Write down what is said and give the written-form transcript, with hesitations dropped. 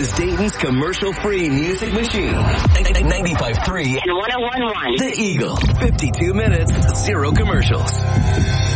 is Dayton's commercial-free music machine. 95.3 and 101.1. The Eagle. 52 minutes, 0 commercials.